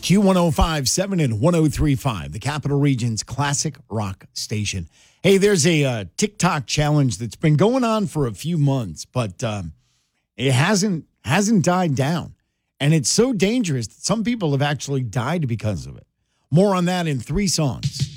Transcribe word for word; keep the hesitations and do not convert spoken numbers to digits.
Q one oh five point seven and one oh three point five, the Capital Region's classic rock station. Hey, there's a uh, TikTok challenge that's been going on for a few months, but um, it hasn't hasn't died down. And it's so dangerous that some people have actually died because of it. More on that in three songs.